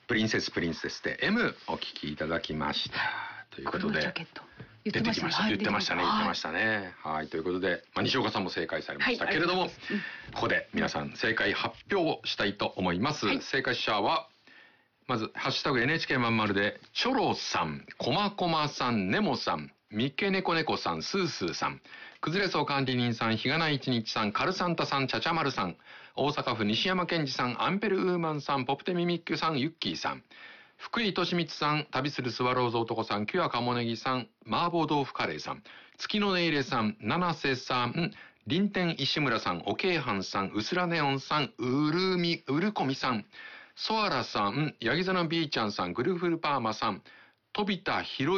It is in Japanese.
プリンセスで M お聞きいただきました。ということで。出てきました。言ってましたね。はい。ということで、西岡さんも正解されましたけれども、ここで皆さん正解発表をしたいと思います。正解者は、まず、ハッシュタグ NHK まんまるで、チョロさん、コマコマさん、ネモさん、ミケネコネコさん、スースーさん、崩れそう管理人さん、日がない一日さん、カルサンタさん、チャチャマルさん、大阪府西山健二さん、アンペルウーマンさん、ポプテミミッキュさん、ユッキーさん、福井利光さん、旅するスワローズ男さん、キュアカモネギさん、麻婆豆腐カレーさん、月の音入れさん、七瀬さん、林天石村さん、おけいはんさん、うすらネオンさん、うるこみさん、ソアラさん、ヤギ座のビーちゃんさん、グルフルパーマさん、飛田博